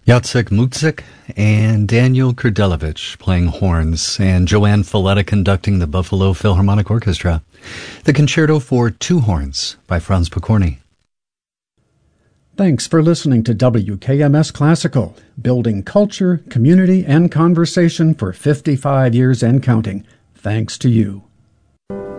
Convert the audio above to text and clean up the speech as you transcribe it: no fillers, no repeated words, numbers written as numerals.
Jacek Mutzik and Daniel Kurdelevich playing horns, and Joanne Folletta conducting the Buffalo Philharmonic Orchestra. The Concerto for Two Horns by Franz Pokorny. Thanks for listening to WKMS Classical, building culture, community, and conversation for 55 years and counting. Thanks to you.